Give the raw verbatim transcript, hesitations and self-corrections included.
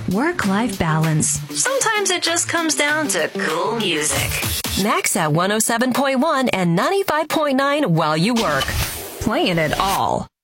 Work-life balance. Sometimes it just comes down to cool music. Max at one oh seven point one and ninety-five point nine while you work. Playing it all.